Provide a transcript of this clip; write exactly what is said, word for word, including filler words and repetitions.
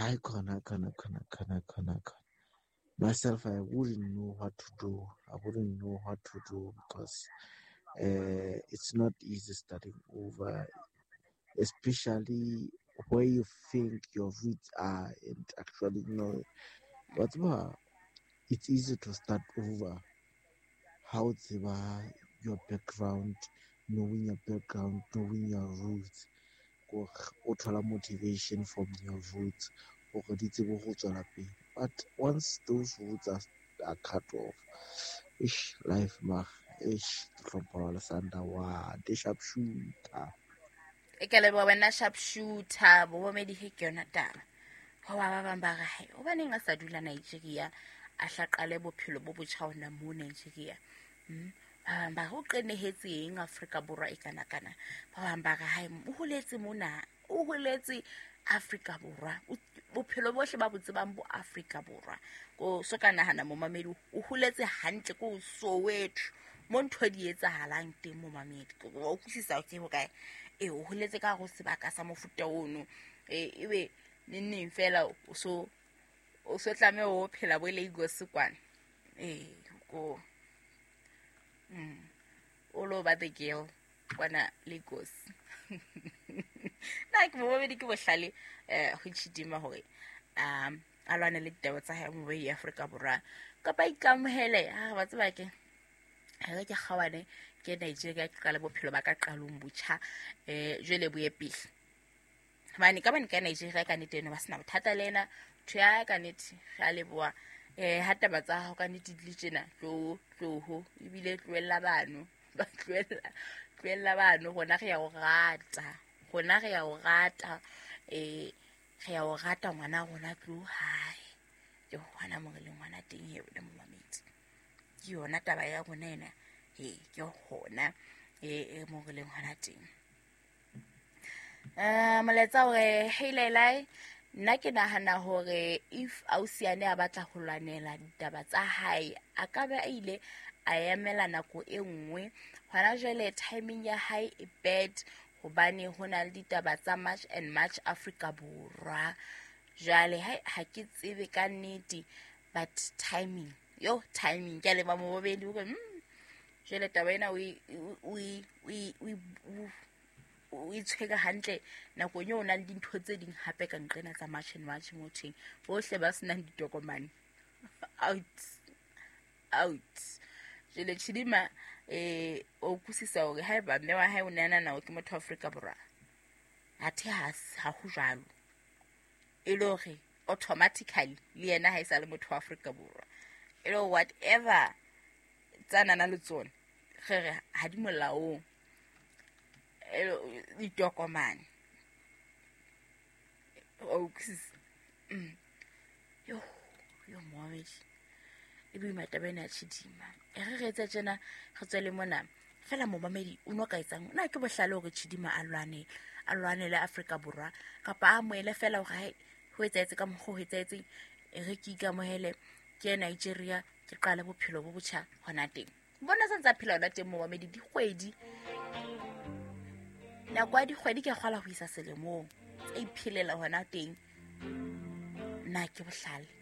I can't, I can't, I can't, I can't, I can't, I can't. Myself, I wouldn't know what to do. I wouldn't know what to do because uh, it's not easy starting over, especially where you think your roots are and actually know. But well, it's easy to start over. How it's about your background, knowing your background, knowing your roots, or or motivation from your roots, or but once those roots are, are cut off, ish life mach, ish tlhompha sanda wa de sharpshooter. e ka leboa wena sharpshooter bo bomedi he ke yona taba go ba ba bang ba ga hai o baneng a sa dula Nigeria a hlaqale bophelo bo botjha ona mo Nigeria mm ba ba go qenehetseng Afrika Borwa e kana kana ba bang ba ga hai o holetse mona o holetse Afrika Borwa bophelo bohle ba botsebang bo Afrika Borwa go so ka nahana mo mamedi o holetse hantle go Soweto mo ntho di etsahalang teng mo mamedi go utlwisisa ke ho kae e o holetse ka go sebaka sa mofuta ono e ebe nne fela o so o so tlame o phela bo Lagos kwana eh go mm all over the girl kwana Lagos na ke bo be ke bohlale eh go tshidima hore um a lwana le ditaba tsa hae mo be Afrika Borwa ka ba ikamhele ha ba tseba ke ha ke khawane ke Nigeria ke qala bophelo ba ka qalong botjha eh jwele boye pele mane ka bane ka Nigeria ka nete no ba sena bothata lena thya ka nete ga leboa eh hata ba tsa go ka nete di tsena tlo tlo ho ibile tloela bano ba tloela tloela bano gona ge ya go gata gona ge ya go gata eh ge ya go gata ngwana gona tlo hai yo hwana mo le ngwana teng he le mo mametse ke yona taba ya gona ena he ke hona e mo le ngwana teng eh moletsa hore heilelai nna ke nahana hore if ausiane a batla go lwanela ditaba tsa hae a ka ba ile a emela nako e nngwe hona jwale timing ya hae e bad hobane hona le ditaba tsa March and March Afrika Borwa jale ha ke tsebe ka nnete but timing yo timing ke le ba mo bobedi go jale taba ena we we we we o itshwega hantle nako nyo na le dintho tse ding hape ka nqena tsa March and March mothing bohle ba sena ditokomane out out jele Chidima eh o kusisa hore ha ba mme wa hae o nana na o ke motho wa Afrika Borwa athe ha ha go jalo e le hore automatically le yena ha isa le motho wa Afrika Borwa e lo whatever tsana na le tsone gere ha di molaong ditokomane o kusisa mm yo yo moabi e bi matabena Chidima e re re etsa tsena re tswele mona fela mo mamedi o no ka etsang na ke bohlale hore Chidima a lwane a lwane le Afrika Borwa kapa a moele fela hore ho etsaetse ka mogho ho etsaetse e re ke ka mohele ke Nigeria ke qala bophelo bo botjha hona teng bona santsa phela hona teng mo mamedi di kgwedi na kwa di kgwedi ke kgala ho isa selemo tse iphelela hona teng na ke bohlale